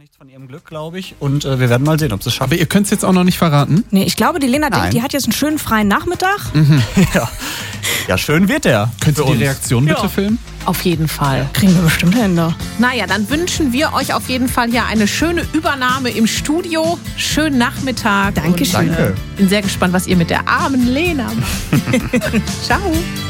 nichts von ihrem Glück, glaube ich. Und wir werden mal sehen, ob sie es schafft. Aber ihr könnt es jetzt auch noch nicht verraten? Nee, ich glaube, die Lena denkt, die hat jetzt einen schönen freien Nachmittag. Ja, schön wird der. Könnt ihr die Reaktion bitte filmen? Auf jeden Fall. Kriegen wir bestimmt hin, da. Naja, dann wünschen wir euch auf jeden Fall hier eine schöne Übernahme im Studio. Schönen Nachmittag. Dankeschön. Danke. Bin sehr gespannt, was ihr mit der armen Lena macht. Ciao.